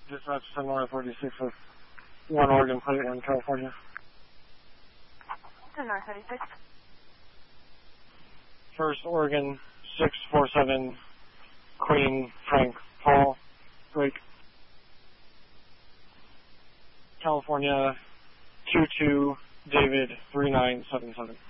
Dispatch 10-46 with 1 Oregon plate in California. 10-36. First Oregon 647 Queen Frank Paul Drake. California 22 David 3977.